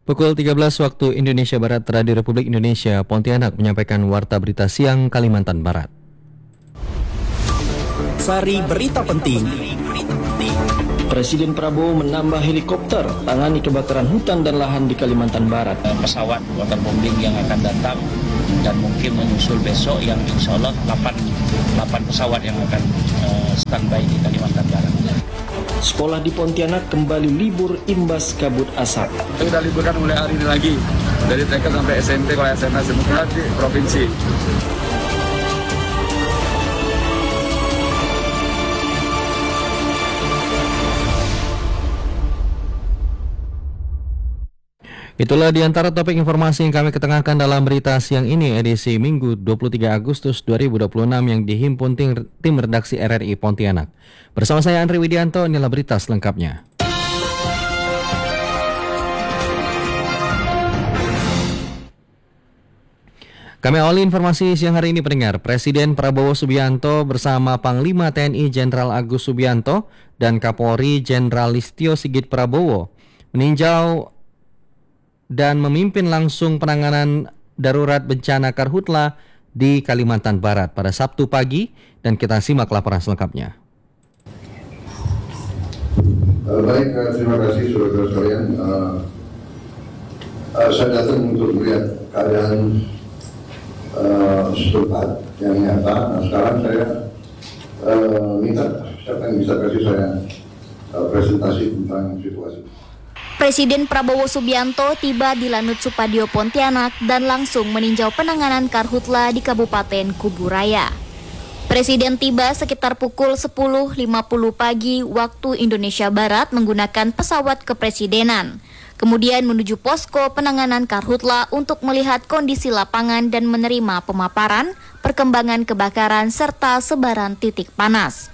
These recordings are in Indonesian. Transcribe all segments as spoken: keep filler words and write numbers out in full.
Pukul tiga belas waktu Indonesia Barat, Radio Republik Indonesia Pontianak menyampaikan Warta Berita Siang Kalimantan Barat. Sari berita penting. Presiden Prabowo menambah helikopter tangani kebakaran hutan dan lahan di Kalimantan Barat. Pesawat waterbombing yang akan datang dan mungkin menyusul besok yang insya Allah delapan pesawat yang akan uh, standby di Kalimantan Barat. Sekolah di Pontianak kembali libur imbas kabut asap. Kita sudah liburkan mulai hari ini lagi, dari T K sampai S M P, kalau S M A semua di provinsi. Itulah di antara topik informasi yang kami ketengahkan dalam berita siang ini edisi Minggu dua puluh tiga Agustus dua ribu dua puluh enam yang dihimpun tim, tim redaksi R R I Pontianak. Bersama saya Andri Widianto, inilah berita selengkapnya. Kami awali informasi siang hari ini pendengar. Presiden Prabowo Subianto bersama Panglima T N I Jenderal Agus Subianto dan Kapolri Jenderal Listio Sigit Prabowo meninjau dan memimpin langsung penanganan darurat bencana Karhutla di Kalimantan Barat pada Sabtu pagi, dan kita simak laporan selengkapnya. Uh, baik, uh, terima kasih saudara sekalian. Uh, uh, saya datang untuk melihat keadaan uh, setempat yang nyata. Nah, sekarang saya uh, minta siapa yang bisa kasih saya uh, presentasi tentang situasi. Presiden Prabowo Subianto tiba di Lanut Supadio Pontianak dan langsung meninjau penanganan Karhutla di Kabupaten Kuburaya. Presiden tiba sekitar pukul sepuluh lima puluh pagi waktu Indonesia Barat menggunakan pesawat kepresidenan. Kemudian menuju posko penanganan Karhutla untuk melihat kondisi lapangan dan menerima pemaparan, perkembangan kebakaran serta sebaran titik panas.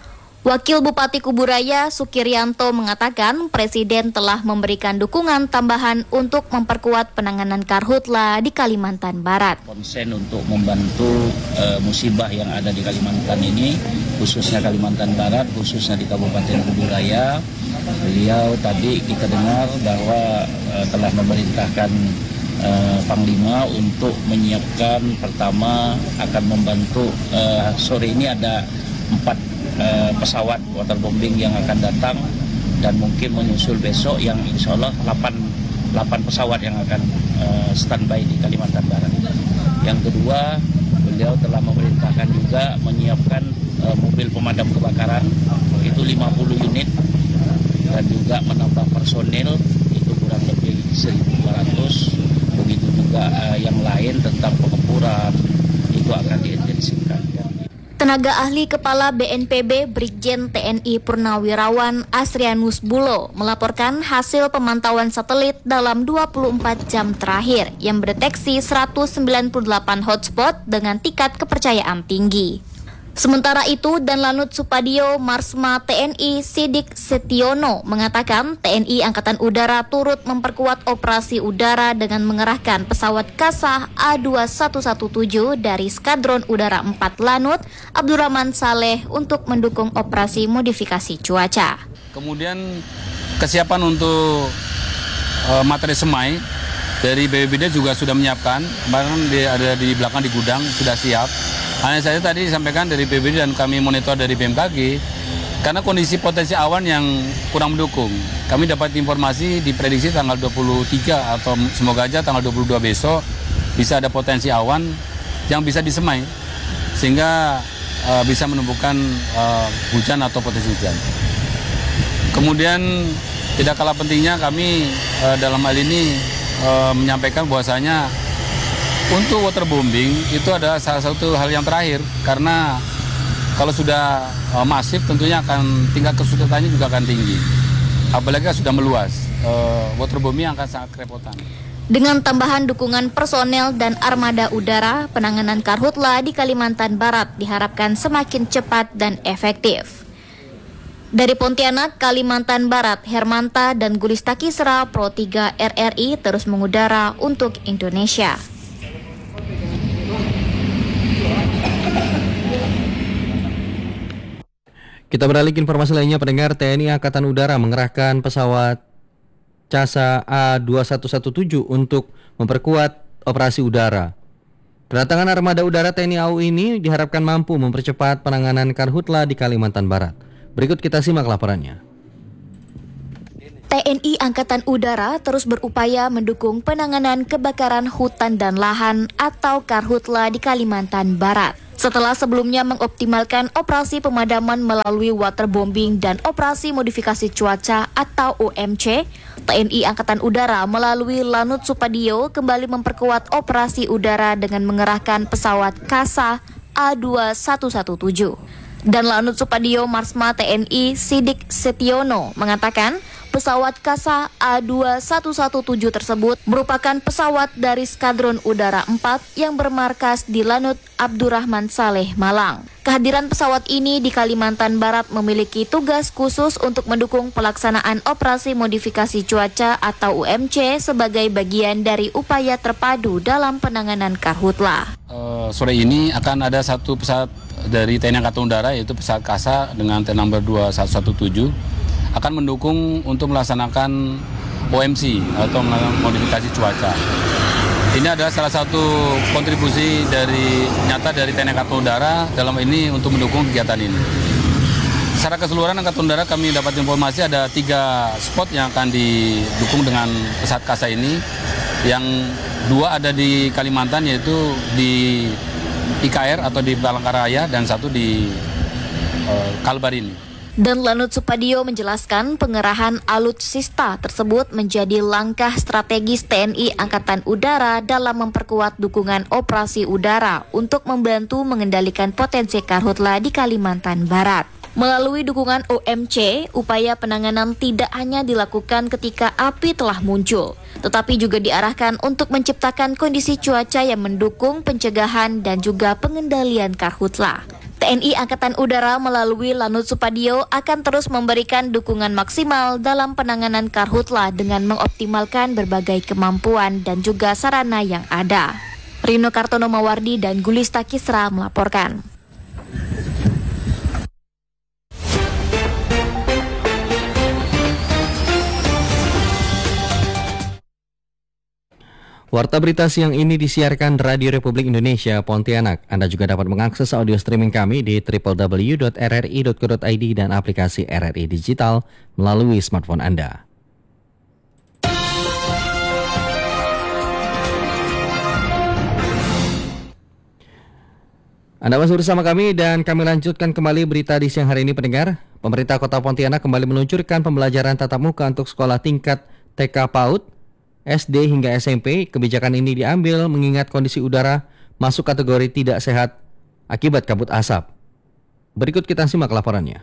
Wakil Bupati Kuburaya Sukiryanto mengatakan Presiden telah memberikan dukungan tambahan untuk memperkuat penanganan Karhutla di Kalimantan Barat. Konsen untuk membantu uh, musibah yang ada di Kalimantan ini, khususnya Kalimantan Barat, khususnya di Kabupaten Kuburaya. Beliau tadi kita dengar bahwa uh, telah memerintahkan uh, Panglima untuk menyiapkan, pertama akan membantu, uh, sore ini ada empat Uh, pesawat waterbombing yang akan datang dan mungkin menyusul besok yang insya Allah delapan pesawat yang akan uh, standby di Kalimantan Barat. Yang kedua, beliau telah memerintahkan juga menyiapkan uh, mobil pemadam kebakaran itu lima puluh unit dan juga menambah personil itu kurang lebih seribu dua ratus. Begitu juga uh, yang lain tentang pengemburan itu akan diintensifkan. Tenaga ahli Kepala B N P B Brigjen T N I Purnawirawan Asrianus Bulo melaporkan hasil pemantauan satelit dalam dua puluh empat jam terakhir yang mendeteksi seratus sembilan puluh delapan hotspot dengan tingkat kepercayaan tinggi. Sementara itu, dan Lanut Supadio Marsma T N I Sidik Setiono mengatakan T N I Angkatan Udara turut memperkuat operasi udara dengan mengerahkan pesawat Kasah A dua satu satu tujuh dari Skadron Udara empat Lanut Abdurrahman Saleh untuk mendukung operasi modifikasi cuaca. Kemudian kesiapan untuk uh, materi semai dari B P B D juga sudah menyiapkan, bahkan di, ada di belakang di gudang sudah siap. Hanya saja tadi disampaikan dari B P B D dan kami monitor dari B M K G, karena kondisi potensi awan yang kurang mendukung. Kami dapat informasi diprediksi tanggal dua puluh tiga atau semoga aja tanggal dua puluh dua besok bisa ada potensi awan yang bisa disemai, sehingga uh, bisa menumbuhkan uh, hujan atau potensi hujan. Kemudian tidak kalah pentingnya kami uh, dalam hal ini uh, menyampaikan bahwasanya untuk waterbombing itu adalah salah satu hal yang terakhir, karena kalau sudah uh, masif tentunya akan tingkat kesulitannya juga akan tinggi. Apalagi sudah meluas, uh, waterbombing akan sangat kerepotan. Dengan tambahan dukungan personel dan armada udara, penanganan Karhutla di Kalimantan Barat diharapkan semakin cepat dan efektif. Dari Pontianak, Kalimantan Barat, Hermanta dan Gulista Kisra, Pro tiga R R I terus mengudara untuk Indonesia. Kita beralih ke informasi lainnya, pendengar. T N I Angkatan Udara mengerahkan pesawat CASA A dua satu satu tujuh untuk memperkuat operasi udara. Kedatangan armada udara T N I A U ini diharapkan mampu mempercepat penanganan karhutla di Kalimantan Barat. Berikut kita simak laporannya. T N I Angkatan Udara terus berupaya mendukung penanganan kebakaran hutan dan lahan atau karhutla di Kalimantan Barat. Setelah sebelumnya mengoptimalkan operasi pemadaman melalui waterbombing dan operasi modifikasi cuaca atau O M C, T N I Angkatan Udara melalui Lanut Supadio kembali memperkuat operasi udara dengan mengerahkan pesawat CASA A dua satu satu tujuh. Dan Lanut Supadio Marsma T N I Sidik Setiono mengatakan pesawat CASA A dua satu satu tujuh tersebut merupakan pesawat dari Skadron Udara empat yang bermarkas di Lanut Abdurrahman Saleh, Malang. Kehadiran pesawat ini di Kalimantan Barat memiliki tugas khusus untuk mendukung pelaksanaan operasi modifikasi cuaca atau O M C sebagai bagian dari upaya terpadu dalam penanganan karhutla. Uh, sore ini akan ada satu pesawat dari T N I Angkatan Udara yaitu pesawat CASA dengan T number dua satu satu tujuh akan mendukung untuk melaksanakan O M C atau modifikasi cuaca. Ini adalah salah satu kontribusi dari nyata dari T N I Angkatan Udara dalam ini untuk mendukung kegiatan ini. Secara keseluruhan Angkatan Udara kami dapat informasi ada tiga spot yang akan didukung dengan pesawat CASA ini. Yang dua ada di Kalimantan yaitu di I K R atau di Palangkaraya dan satu di uh, Kalbar ini. Dan Lanut Supadio menjelaskan pengerahan alutsista tersebut menjadi langkah strategis T N I Angkatan Udara dalam memperkuat dukungan operasi udara untuk membantu mengendalikan potensi karhutla di Kalimantan Barat. Melalui dukungan O M C, upaya penanganan tidak hanya dilakukan ketika api telah muncul, tetapi juga diarahkan untuk menciptakan kondisi cuaca yang mendukung pencegahan dan juga pengendalian karhutla. T N I Angkatan Udara melalui Lanut Supadio akan terus memberikan dukungan maksimal dalam penanganan karhutla dengan mengoptimalkan berbagai kemampuan dan juga sarana yang ada. Rino Kartono Mawardi dan Gulista Kisra melaporkan. Warta berita siang ini disiarkan Radio Republik Indonesia Pontianak. Anda juga dapat mengakses audio streaming kami di w w w dot r r i dot co dot i d dan aplikasi R R I Digital melalui smartphone Anda. Anda masih bersama kami dan kami lanjutkan kembali berita di siang hari ini pendengar. Pemerintah Kota Pontianak kembali meluncurkan pembelajaran tatap muka untuk sekolah tingkat T K PAUD, S D hingga S M P. Kebijakan ini diambil mengingat kondisi udara masuk kategori tidak sehat akibat kabut asap. Berikut kita simak laporannya.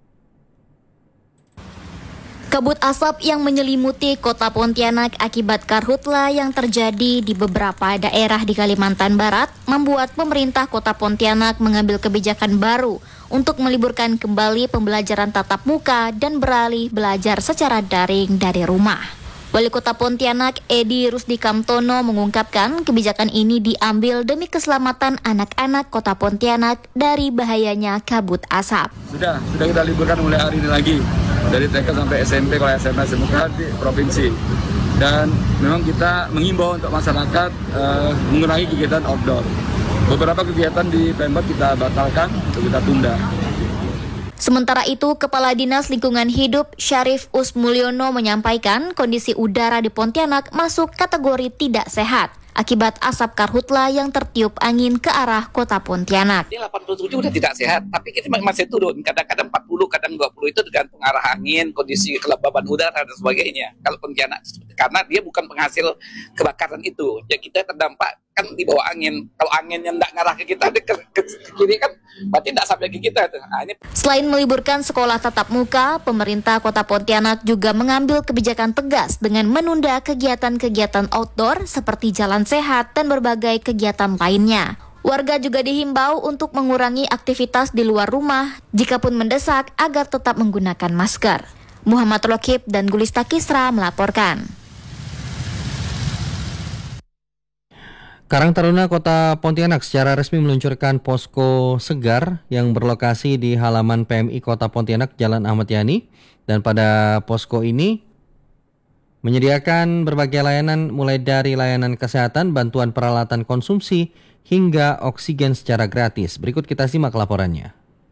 Kabut asap yang menyelimuti Kota Pontianak akibat karhutla yang terjadi di beberapa daerah di Kalimantan Barat membuat pemerintah Kota Pontianak mengambil kebijakan baru untuk meliburkan kembali pembelajaran tatap muka dan beralih belajar secara daring dari rumah. Wali Kota Pontianak Edi Rusdi Kamtono mengungkapkan kebijakan ini diambil demi keselamatan anak-anak Kota Pontianak dari bahayanya kabut asap. Sudah, sudah kita liburkan mulai hari ini lagi. Dari T K sampai S M P, kalau S M A S M K di provinsi. Dan memang kita mengimbau untuk masyarakat uh, mengurangi kegiatan outdoor. Beberapa kegiatan di Pemkot kita batalkan atau kita tunda. Sementara itu, Kepala Dinas Lingkungan Hidup Syarif Usmulyono menyampaikan kondisi udara di Pontianak masuk kategori tidak sehat akibat asap karhutla yang tertiup angin ke arah Kota Pontianak. Ini delapan puluh tujuh udah tidak sehat, tapi kita masih turun. Kadang-kadang empat puluh, kadang dua puluh itu tergantung arah angin, kondisi kelembaban udara dan sebagainya. Kalau Pontianak, karena dia bukan penghasil kebakaran itu, ya kita terdampak kan di bawah angin. Kalau anginnya tidak ngarah ke kita, ke, ke, ke kiri kan, berarti tidak sampai ke kita. Nah, ini... Selain meliburkan sekolah tatap muka, pemerintah Kota Pontianak juga mengambil kebijakan tegas dengan menunda kegiatan-kegiatan outdoor seperti jalan sehat dan berbagai kegiatan lainnya. Warga juga dihimbau untuk mengurangi aktivitas di luar rumah jikapun mendesak agar tetap menggunakan masker. Muhammad Lokib dan Gulista Kisra melaporkan. Karang Taruna Kota Pontianak secara resmi meluncurkan posko segar yang berlokasi di halaman P M I Kota Pontianak Jalan Ahmad Yani, dan pada posko ini menyediakan berbagai layanan mulai dari layanan kesehatan, bantuan peralatan konsumsi, hingga oksigen secara gratis. Berikut kita simak laporannya.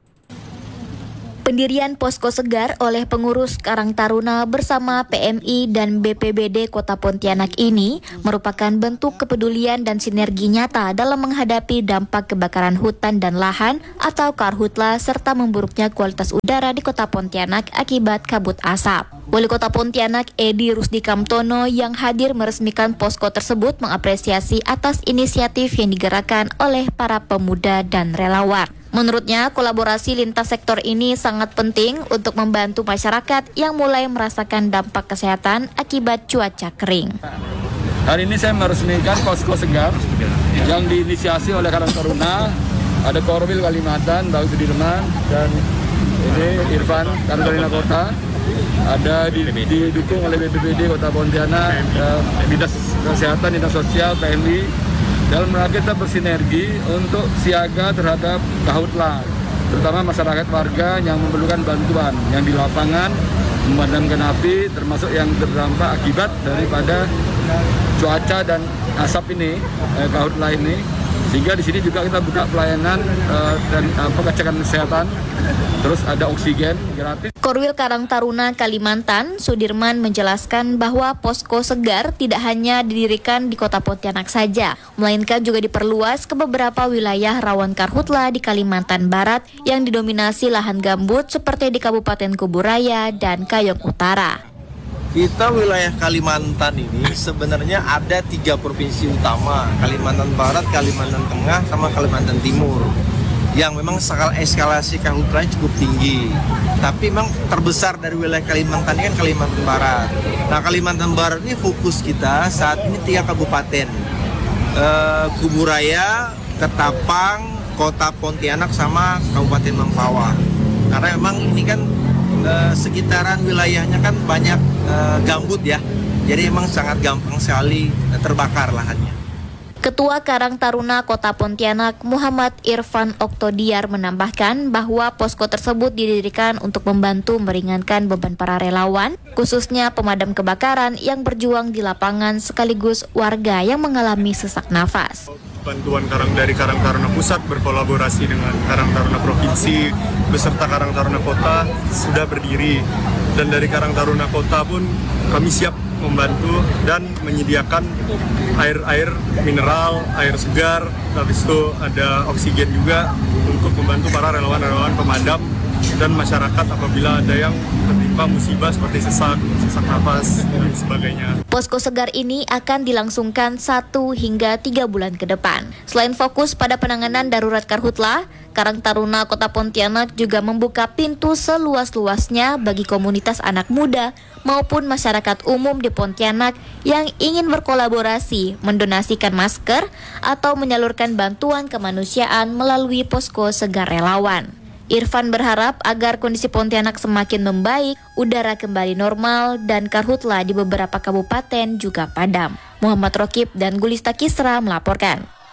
Pendirian Posko Segar oleh pengurus Karang Taruna bersama P M I dan B P B D Kota Pontianak ini merupakan bentuk kepedulian dan sinergi nyata dalam menghadapi dampak kebakaran hutan dan lahan atau karhutla serta memburuknya kualitas udara di Kota Pontianak akibat kabut asap. Wali Kota Pontianak Edi Rusdi Kamtono yang hadir meresmikan posko tersebut mengapresiasi atas inisiatif yang digerakkan oleh para pemuda dan relawan. Menurutnya, kolaborasi lintas sektor ini sangat penting untuk membantu masyarakat yang mulai merasakan dampak kesehatan akibat cuaca kering. Hari ini saya meresmikan Posko Segar yang diinisiasi oleh Karang Taruna, ada Korwil Kalimantan, Bang Sudirman, dan ini Irfan Karang Taruna Kota. Ada didukung oleh B P B D Kota Pontianak, Dinas Kesehatan, Dinas Sosial, P M I. Dalam rangka kita bersinergi untuk siaga terhadap karhutla, terutama masyarakat warga yang memerlukan bantuan yang di lapangan memadamkan api, termasuk yang terdampak akibat daripada cuaca dan asap ini, eh, karhutla ini. Sehingga di sini juga kita buka pelayanan eh, dan eh, pengecekan kesehatan, terus ada oksigen gratis. Korwil Karang Taruna Kalimantan, Sudirman menjelaskan bahwa Posko Segar tidak hanya didirikan di Kota Pontianak saja, melainkan juga diperluas ke beberapa wilayah rawan karhutla di Kalimantan Barat yang didominasi lahan gambut seperti di Kabupaten Kuburaya dan Kayong Utara. Kita wilayah Kalimantan ini sebenarnya ada tiga provinsi utama, Kalimantan Barat, Kalimantan Tengah, sama Kalimantan Timur, yang memang skala eskalasi karhutla cukup tinggi. Tapi memang terbesar dari wilayah Kalimantan ini kan Kalimantan Barat. Nah, Kalimantan Barat ini fokus kita saat ini tiga kabupaten, e, Kuburaya, Ketapang, Kota Pontianak, sama Kabupaten Mempawah. Karena memang ini kan e, sekitaran wilayahnya kan banyak e, gambut ya, jadi memang sangat gampang sekali terbakar lahannya. Ketua Karang Taruna Kota Pontianak Muhammad Irfan Oktodiar menambahkan bahwa posko tersebut didirikan untuk membantu meringankan beban para relawan, khususnya pemadam kebakaran yang berjuang di lapangan sekaligus warga yang mengalami sesak nafas. Bantuan Karang dari Karang Taruna Pusat berkolaborasi dengan Karang Taruna Provinsi beserta Karang Taruna Kota sudah berdiri, dan dari Karang Taruna Kota pun kami siap membantu dan menyediakan air-air mineral, air segar, habis itu ada oksigen juga untuk membantu para relawan-relawan pemadam dan masyarakat apabila ada yang tertimpa musibah seperti sesak, sesak nafas, dan sebagainya. Posko Segar ini akan dilangsungkan satu hingga tiga bulan ke depan. Selain fokus pada penanganan darurat karhutla, Karang Taruna Kota Pontianak juga membuka pintu seluas-luasnya bagi komunitas anak muda maupun masyarakat umum di Pontianak yang ingin berkolaborasi, mendonasikan masker, atau menyalurkan bantuan kemanusiaan melalui Posko Segar Relawan. Irfan berharap agar kondisi Pontianak semakin membaik, udara kembali normal, dan karhutla di beberapa kabupaten juga padam. Muhammad Rokib dan Gulista Kisra melaporkan.